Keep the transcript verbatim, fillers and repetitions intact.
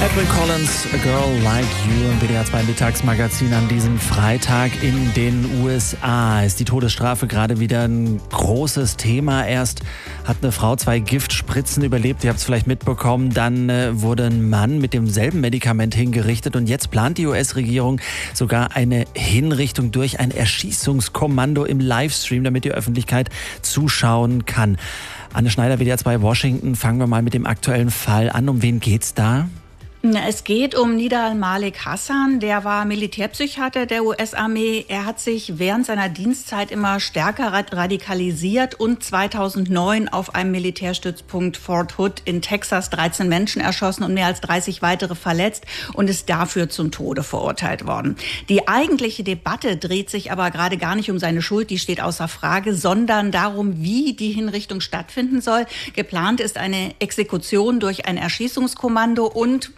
Edwin Collins, A Girl Like You im W D R zwei Mittagsmagazin an diesem Freitag in den U S A. Ist die Todesstrafe gerade wieder ein großes Thema. Erst hat eine Frau zwei Giftspritzen überlebt, ihr habt es vielleicht mitbekommen. Dann äh, wurde ein Mann mit demselben Medikament hingerichtet und jetzt plant die U S-Regierung sogar eine Hinrichtung durch ein Erschießungskommando im Livestream, damit die Öffentlichkeit zuschauen kann. Anne Schneider, W D R zwei Washington. Fangen wir mal mit dem aktuellen Fall an. Um wen geht's da? Es geht um Nida al-Malik Hassan, der war Militärpsychiater der U S-Armee. Er hat sich während seiner Dienstzeit immer stärker radikalisiert und zweitausendneun auf einem Militärstützpunkt Fort Hood in Texas dreizehn Menschen erschossen und mehr als dreißig weitere verletzt und ist dafür zum Tode verurteilt worden. Die eigentliche Debatte dreht sich aber gerade gar nicht um seine Schuld, die steht außer Frage, sondern darum, wie die Hinrichtung stattfinden soll. Geplant ist eine Exekution durch ein Erschießungskommando und